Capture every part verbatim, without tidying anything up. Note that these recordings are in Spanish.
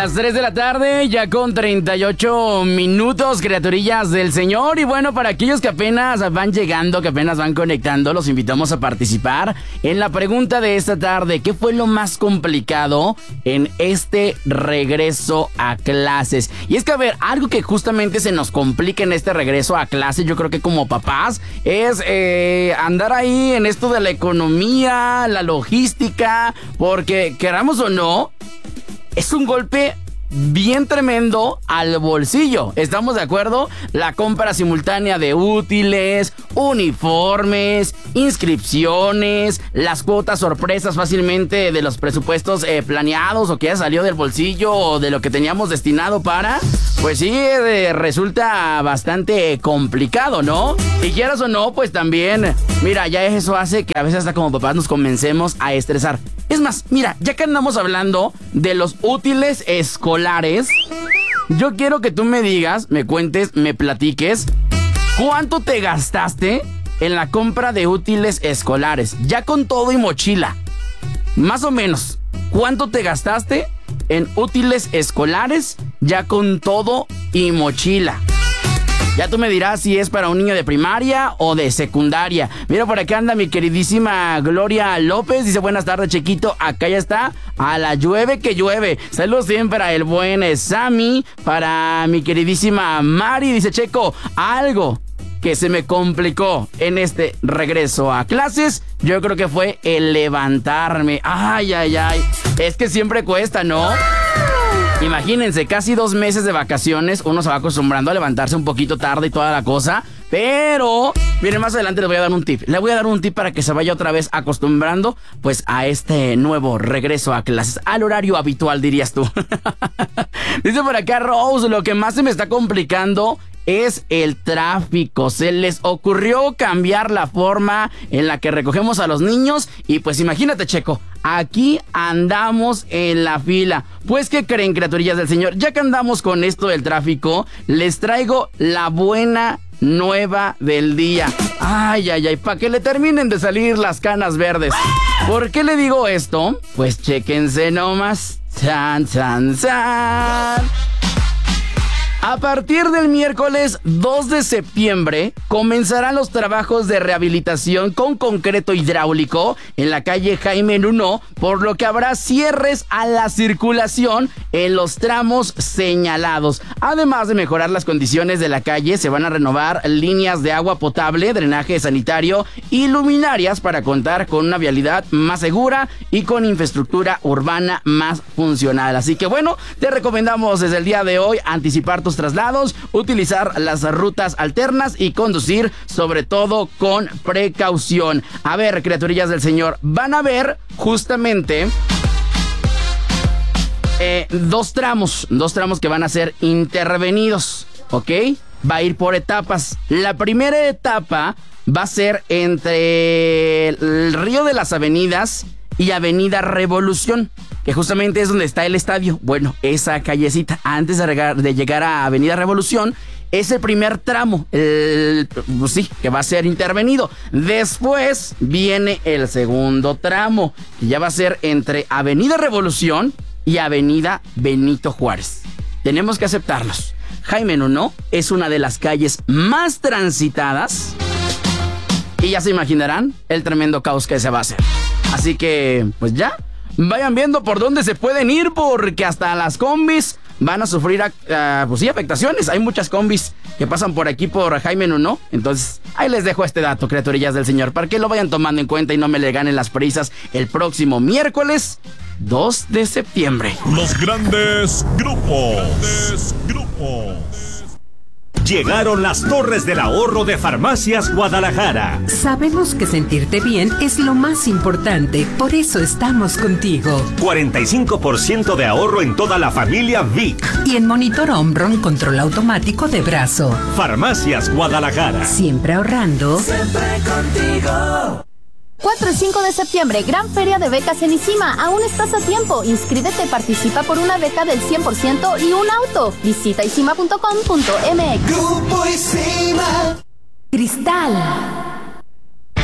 Las tres de la tarde, ya con treinta y ocho minutos, criaturillas del Señor. Y bueno, para aquellos que apenas van llegando, que apenas van conectando, los invitamos a participar en la pregunta de esta tarde. ¿Qué fue lo más complicado en este regreso a clases? Y es que, a ver, algo que justamente se nos complica en este regreso a clases, yo creo que como papás, es eh, andar ahí en esto de la economía, la logística, porque queramos o no, es un golpe bien tremendo al bolsillo. ¿Estamos de acuerdo? La compra simultánea de útiles, uniformes, inscripciones, las cuotas sorpresas fácilmente de los presupuestos eh, planeados o que ya salió del bolsillo o de lo que teníamos destinado para... Pues sí, eh, resulta bastante complicado, ¿no? Y quieras o no, pues también, mira, ya eso hace que a veces hasta como papás nos comencemos a estresar. Es más, mira, ya que andamos hablando de los útiles escolares, yo quiero que tú me digas, me cuentes, me platiques, ¿cuánto te gastaste en la compra de útiles escolares? Ya con todo y mochila. Más o menos, ¿cuánto te gastaste en útiles escolares ya con todo y mochila? Ya tú me dirás si es para un niño de primaria o de secundaria. Mira, por acá anda mi queridísima Gloria López. Dice, buenas tardes, Chequito. Acá ya está. A la llueve que llueve. Saludos siempre para el buen Sammy. Para mi queridísima Mari. Dice, Checo, algo que se me complicó en este regreso a clases, yo creo que fue el levantarme. Ay, ay, ay. Es que siempre cuesta, ¿no? Imagínense, casi dos meses de vacaciones, uno se va acostumbrando a levantarse un poquito tarde y toda la cosa, pero miren, más adelante les voy a dar un tip. Le voy a dar un tip para que se vaya otra vez acostumbrando, pues, a este nuevo regreso a clases, al horario habitual, dirías tú. Dice por acá Rose, lo que más se me está complicando es el tráfico. Se les ocurrió cambiar la forma en la que recogemos a los niños y pues imagínate, Checo, aquí andamos en la fila. Pues, ¿qué creen, criaturillas del Señor? Ya que andamos con esto del tráfico, les traigo la buena nueva del día. Ay, ay, ay, para que le terminen de salir las canas verdes. ¿Por qué le digo esto? Pues chéquense nomás. Chan, chan, chan. A partir del miércoles dos de septiembre comenzarán los trabajos de rehabilitación con concreto hidráulico en la calle Jaime Nuno, por lo que habrá cierres a la circulación en los tramos señalados. Además de mejorar las condiciones de la calle, se van a renovar líneas de agua potable, drenaje sanitario y luminarias para contar con una vialidad más segura y con infraestructura urbana más funcional. Así que bueno, te recomendamos desde el día de hoy anticipar tus traslados, utilizar las rutas alternas y conducir sobre todo con precaución. A ver, criaturillas del Señor, van a ver justamente eh, dos tramos, dos tramos que van a ser intervenidos, ¿ok? Va a ir por etapas. La primera etapa va a ser entre el Río de las Avenidas y Avenida Revolución, que justamente es donde está el estadio. Bueno, esa callecita, antes de, regar, de llegar a Avenida Revolución, es el primer tramo, el, pues sí, que va a ser intervenido. Después viene el segundo tramo, que ya va a ser entre Avenida Revolución y Avenida Benito Juárez. Tenemos que aceptarlos. Jaime Nuno es una de las calles más transitadas y ya se imaginarán el tremendo caos que se va a hacer. Así que, pues ya, vayan viendo por dónde se pueden ir, porque hasta las combis van a sufrir, uh, pues sí, afectaciones. Hay muchas combis que pasan por aquí por Jaime Nuno. Entonces, ahí les dejo este dato, criaturillas del Señor, para que lo vayan tomando en cuenta y no me le ganen las prisas el próximo miércoles dos de septiembre. Los grandes grupos. Grandes grupos. Llegaron las Torres del Ahorro de Farmacias Guadalajara. Sabemos que sentirte bien es lo más importante, por eso estamos contigo. cuarenta y cinco por ciento de ahorro en toda la familia Vic. Y en Monitor Omron, control automático de brazo. Farmacias Guadalajara. Siempre ahorrando. Siempre contigo. cuatro y cinco de septiembre, gran feria de becas en ICIMA. Aún estás a tiempo. Inscríbete, participa por una beca del cien por ciento y un auto. Visita isima punto com punto m x. Grupo ICIMA. Cristal.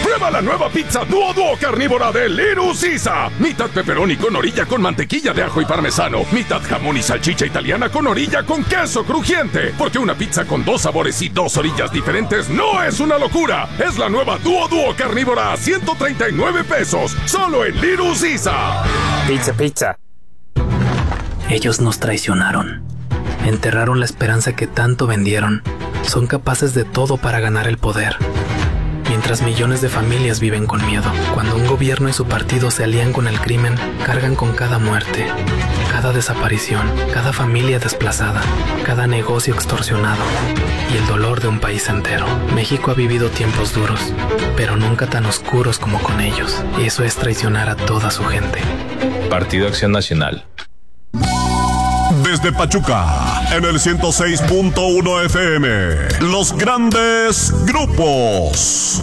Prueba la nueva pizza Duo Duo carnívora de Little Caesar. Mitad pepperoni con orilla con mantequilla de ajo y parmesano. Mitad jamón y salchicha italiana con orilla con queso crujiente. Porque una pizza con dos sabores y dos orillas diferentes no es una locura. Es la nueva Duo Duo carnívora a ciento treinta y nueve pesos. Solo en Little Caesar. Pizza, pizza. Ellos nos traicionaron. Enterraron la esperanza que tanto vendieron. Son capaces de todo para ganar el poder. Mientras millones de familias viven con miedo. Cuando un gobierno y su partido se alían con el crimen, cargan con cada muerte, cada desaparición, cada familia desplazada, cada negocio extorsionado y el dolor de un país entero. México ha vivido tiempos duros, pero nunca tan oscuros como con ellos. Y eso es traicionar a toda su gente. Partido Acción Nacional. Desde Pachuca, en el ciento seis punto uno F M, los grandes grupos.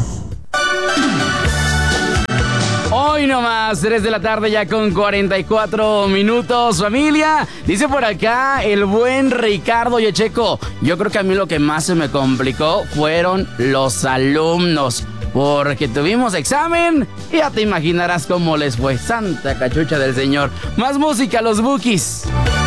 Hoy nomás, tres de la tarde ya con cuarenta y cuatro minutos, familia. Dice por acá el buen Ricardo Yecheco. Yo creo que a mí lo que más se me complicó fueron los alumnos. Porque tuvimos examen y ya te imaginarás cómo les fue. Santa cachucha del Señor. Más música, los Bukis.